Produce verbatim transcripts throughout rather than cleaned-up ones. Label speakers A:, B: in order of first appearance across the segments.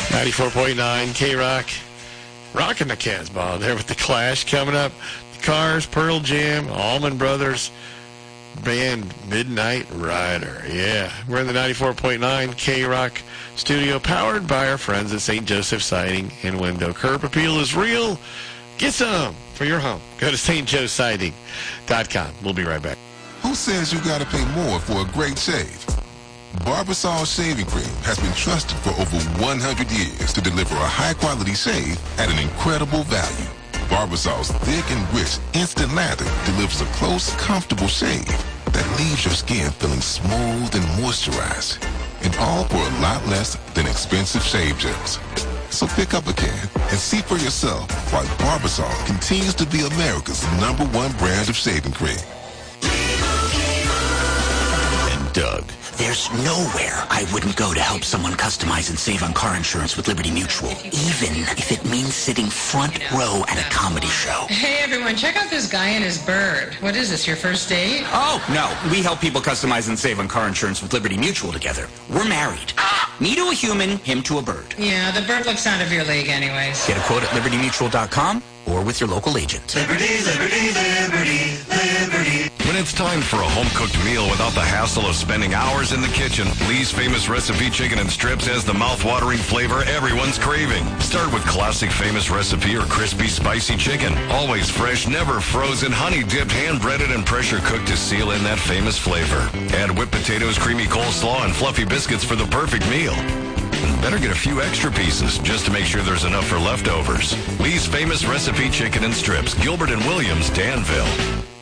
A: ninety-four point nine K-Rock. Rocking the Casbah there with The Clash coming up. The Cars, Pearl Jam, Allman Brothers, band Midnight Rider. Yeah, we're in the ninety-four point nine K-Rock studio, powered by our friends at Saint Joseph Siding and Window. Curb appeal is real. Get some for your home. Go to S T Joe Siding dot com. We'll be right back.
B: Who says you got to pay more for a great shave? Barbasol Shaving Cream has been trusted for over one hundred years to deliver a high-quality shave at an incredible value. Barbasol's thick and rich instant lather delivers a close, comfortable shave that leaves your skin feeling smooth and moisturized, and all for a lot less than expensive shave gels. So pick up a can and see for yourself why Barbasol continues to be America's number one brand of shaving cream.
A: And Doug.
C: There's nowhere I wouldn't go to help someone customize and save on car insurance with Liberty Mutual, even if it means sitting front row at a comedy show.
D: Hey, everyone, check out this guy and his bird. What is this, your first date?
C: Oh, no. We help people customize and save on car insurance with Liberty Mutual together. We're married. Me to a human, him to a bird.
D: Yeah, the bird looks out of your league anyways.
C: Get a quote at liberty mutual dot com or with your local agent.
E: Liberty, liberty, liberty, liberty.
F: When it's time for a home-cooked meal without the hassle of spending hours in the kitchen, Lee's Famous Recipe Chicken and Strips has the mouth-watering flavor everyone's craving. Start with classic Famous Recipe or crispy, spicy chicken. Always fresh, never frozen, honey-dipped, hand-breaded, and pressure-cooked to seal in that famous flavor. Add whipped potatoes, creamy coleslaw, and fluffy biscuits for the perfect meal. And better get a few extra pieces just to make sure there's enough for leftovers. Lee's Famous Recipe Chicken and Strips, Gilbert and Williams, Danville.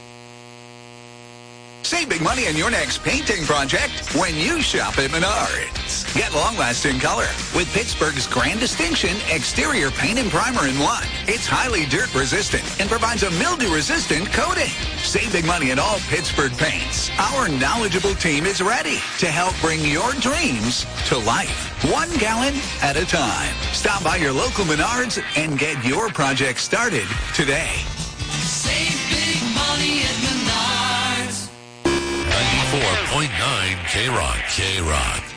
G: Save big money on your next painting project when you shop at Menards. Get long-lasting color with Pittsburgh's grand distinction exterior paint and primer in one. It's highly dirt-resistant and provides a mildew-resistant coating. Save big money on all Pittsburgh paints. Our knowledgeable team is ready to help bring your dreams to life, one gallon at a time. Stop by your local Menards and get your project started today.
E: Save big money at Menards.
H: ninety-four point nine K-Rock. K-Rock.